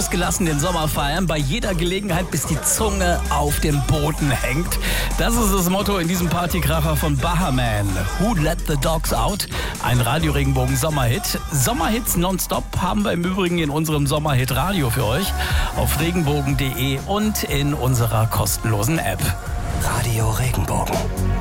ausgelassen den Sommer feiern, bei jeder Gelegenheit, bis die Zunge auf dem Boden hängt. Das ist das Motto in diesem Partykracher von Bahaman. Who Let the Dogs Out? Ein Radio-Regenbogen-Sommerhit. Sommerhits nonstop haben wir im Übrigen in unserem Sommerhit-Radio für euch auf regenbogen.de und in unserer kostenlosen App. Radio Regenbogen.